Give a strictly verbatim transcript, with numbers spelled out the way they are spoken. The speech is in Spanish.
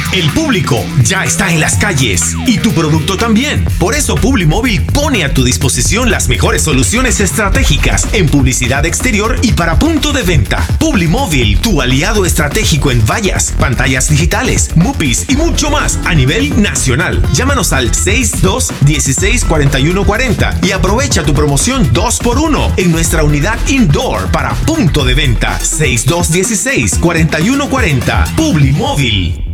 El público ya está en las calles y tu producto también. Por eso Publimóvil pone a tu disposición las mejores soluciones estratégicas en publicidad exterior y para punto de venta. Publimóvil, tu aliado estratégico en vallas, pantallas digitales, MUPIs y mucho más a nivel nacional. Llámanos al seis dos uno seis, cuatro uno cuatro cero y aprovecha tu promoción dos por uno en nuestra unidad indoor para punto de venta. seis dos uno seis, cuatro uno cuatro cero. Publimóvil.